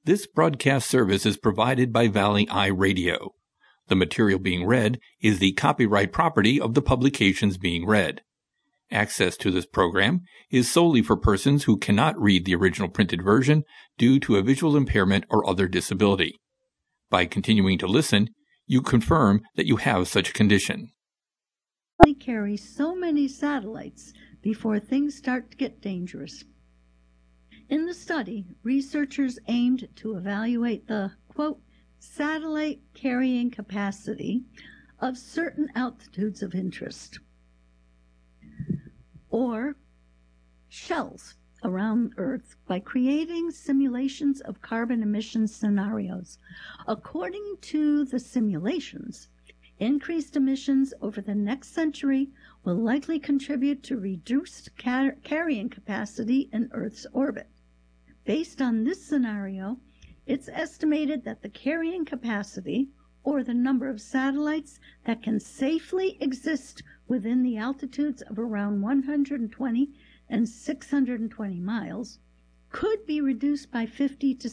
This broadcast service is provided by Valley Eye Radio. The material being read is the copyright property of the publications being read. Access to this program is solely for persons who cannot read the original printed version due to a visual impairment or other disability. By continuing to listen, you confirm that you have such a condition. They carry so many satellites before things start to get dangerous. In the study, researchers aimed to evaluate the, quote, satellite carrying capacity of certain altitudes of interest, or shells around Earth, by creating simulations of carbon emission scenarios. According to the simulations, increased emissions over the next century will likely contribute to reduced carrying capacity in Earth's orbit. Based on this scenario, it's estimated that the carrying capacity, or the number of satellites that can safely exist within the altitudes of around 120 and 620 miles, could be reduced by 50 to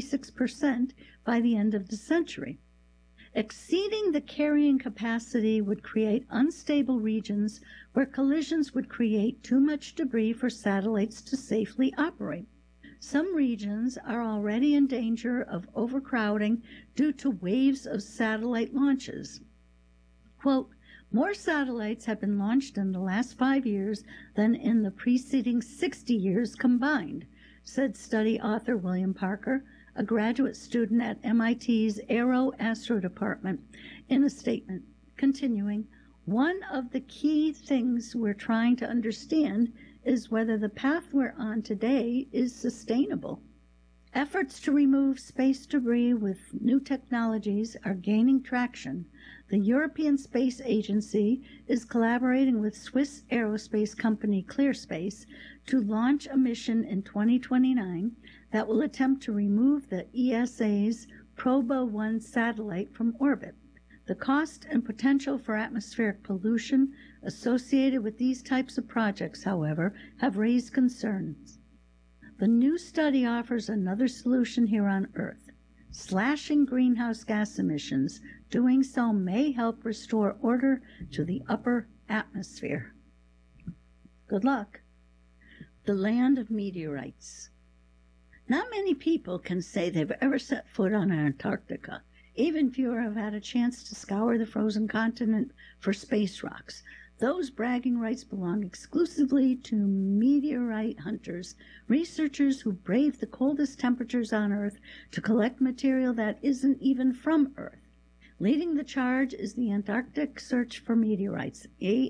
66% by the end of the century. Exceeding the carrying capacity would create unstable regions where collisions would create too much debris for satellites to safely operate. Some regions are already in danger of overcrowding due to waves of satellite launches. Quote, more satellites have been launched in the last 5 years than in the preceding 60 years combined, said study author William Parker, a graduate student at MIT's Aero-Astro Department, in a statement, continuing, one of the key things we're trying to understand is whether the path we're on today is sustainable. Efforts to remove space debris with new technologies are gaining traction. The European Space Agency is collaborating with Swiss aerospace company ClearSpace to launch a mission in 2029 that will attempt to remove the ESA's Proba-1 satellite from orbit. The cost and potential for atmospheric pollution associated with these types of projects, however, have raised concerns. The new study offers another solution here on Earth, slashing greenhouse gas emissions. Doing so may help restore order to the upper atmosphere. Good luck. The land of meteorites. Not many people can say they've ever set foot on Antarctica. Even fewer have had a chance to scour the frozen continent for space rocks. Those bragging rights belong exclusively to meteorite hunters, researchers who brave the coldest temperatures on Earth to collect material that isn't even from Earth. Leading the charge is the Antarctic Search for Meteorites,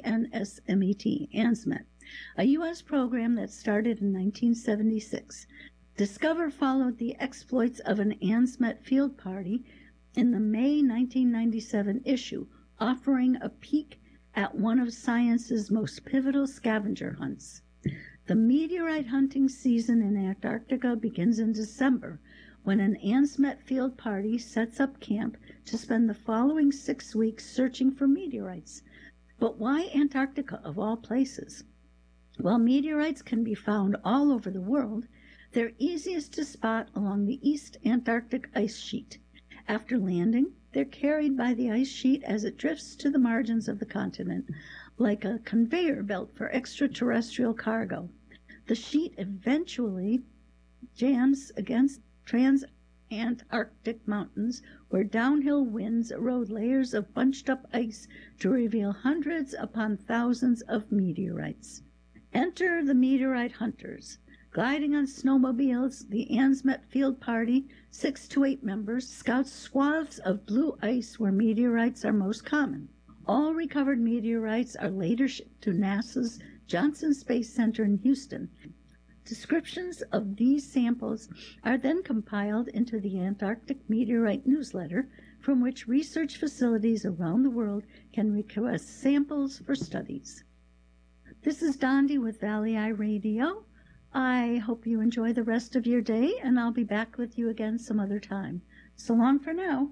ANSMET, a U.S. program that started in 1976. Discover followed the exploits of an ANSMET field party in the May 1997 issue, offering a peek at one of science's most pivotal scavenger hunts. The meteorite hunting season in Antarctica begins in December, when an ANSMET field party sets up camp to spend the following 6 weeks searching for meteorites. But why Antarctica of all places? While meteorites can be found all over the world, they're easiest to spot along the East Antarctic ice sheet. After landing, they're carried by the ice sheet as it drifts to the margins of the continent, like a conveyor belt for extraterrestrial cargo. The sheet eventually jams against trans-Antarctic mountains, where downhill winds erode layers of bunched-up ice to reveal hundreds upon thousands of meteorites. Enter the meteorite hunters. Gliding on snowmobiles, the ANSMET field party, 6 to 8 members, scouts swaths of blue ice where meteorites are most common. All recovered meteorites are later shipped to NASA's Johnson Space Center in Houston. Descriptions of these samples are then compiled into the Antarctic Meteorite Newsletter, from which research facilities around the world can request samples for studies. This is Dondi with Valley Eye Radio. I hope you enjoy the rest of your day, and I'll be back with you again some other time. So long for now.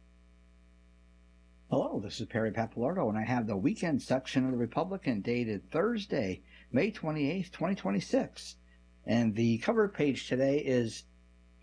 Hello, this is Perry Pappalardo, and I have the weekend section of the Republican dated Thursday, May 28th, 2026. And the cover page today is